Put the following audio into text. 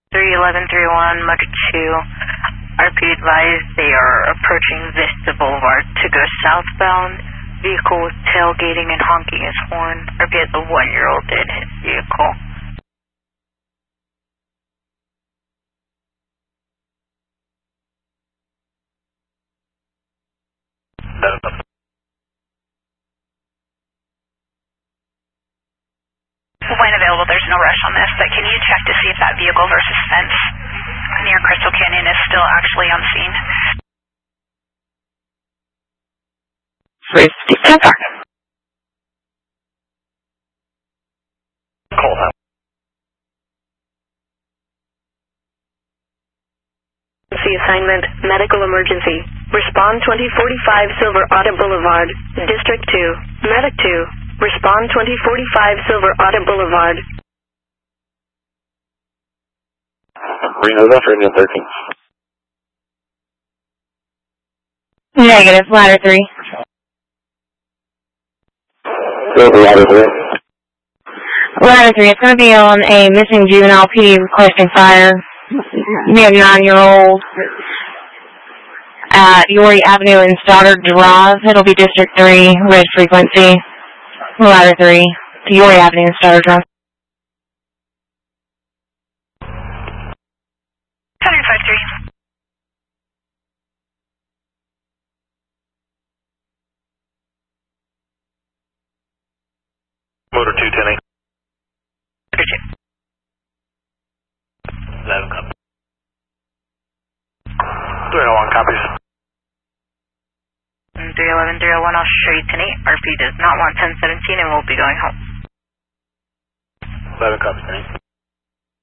31131, Motor 2. RP advised they are approaching Vista Boulevard to go southbound. Vehicle was tailgating and honking his horn. RP has a 1-year-old in his vehicle. When available, there's no rush on this, but can you check to see if that vehicle versus fence near Crystal Canyon is still actually on scene? 10-4. Call that. Assignment, medical emergency. Respond 2045 Silver Audit Boulevard, District 2. Medic 2. Respond 2045 Silver Audit Boulevard. Reno, that's Reno 13. Negative, ladder 3. Go to ladder 3. Ladder 3, it's going to be on a missing juvenile PD requesting fire. We have 9-year-old at Yorrie Avenue and Stoddard Drive. It'll be District 3, red frequency. Ladder 3, to Yorrie Avenue and Stoddard Drive. 153. Motor 2, 10-8. Motor 2. 11 copies. 301 copies. 31131, I'll show you 10-8. RP does not want 1017 and will be going home. 11 copies, 10-8.